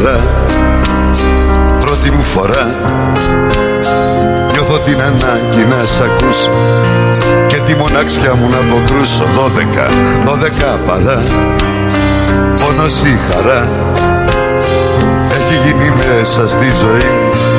χαρά, πρώτη μου φορά. Νιώθω την ανάγκη να σ' ακούσω και τη μοναξιά μου να αποκρούσω. 12 παρά, πόνος ή χαρά έχει γίνει μέσα στη ζωή.